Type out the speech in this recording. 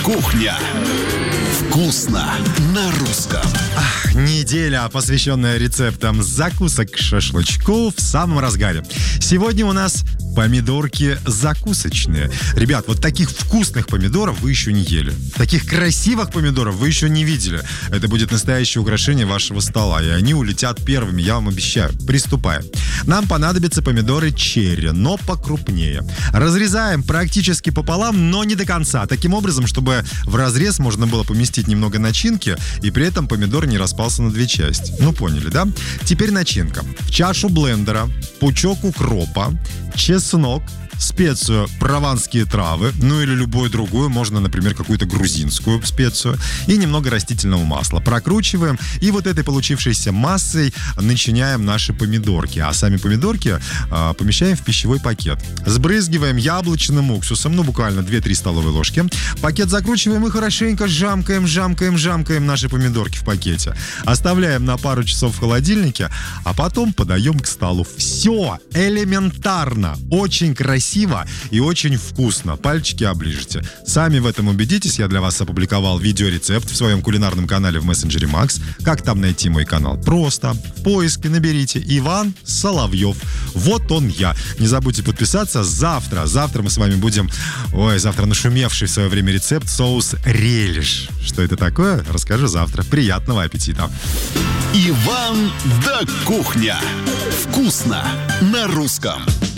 Кухня. Вкусно на русском. Неделя, посвященная рецептам закусок к шашлычку, в самом разгаре. Сегодня у нас помидорки закусочные. Ребят, вот таких вкусных помидоров вы еще не ели. Таких красивых помидоров вы еще не видели. Это будет настоящее украшение вашего стола, и они улетят первыми, я вам обещаю. Приступаем. Нам понадобятся помидоры черри, но покрупнее. Разрезаем практически пополам, но не до конца. Таким образом, чтобы в разрез можно было поместить немного начинки, и при этом помидор не распался на две части. Ну, поняли, да? Теперь начинка. В чашу блендера пучок укропа, чеснок, специю прованские травы, ну или любую другую, можно, например, какую-то грузинскую специю, и немного растительного масла. Прокручиваем, и вот этой получившейся массой начиняем наши помидорки. А сами помидорки помещаем в пищевой пакет. Сбрызгиваем яблочным уксусом, ну буквально 2-3 столовые ложки. Пакет закручиваем и хорошенько жамкаем наши помидорки в пакете. Оставляем на пару часов в холодильнике, а потом подаем к столу. Все элементарно, очень красиво и очень вкусно. Пальчики оближете. Сами в этом убедитесь. Я для вас опубликовал видеорецепт в своем кулинарном канале в мессенджере Макс. Как там найти мой канал? Просто в поиске наберите Иван Соловьев. Вот он я. Не забудьте подписаться. Завтра мы с вами будем... завтра нашумевший в свое время рецепт соус релиш. Что это такое? Расскажу завтра. Приятного аппетита. Иван да Кухня. Вкусно на русском.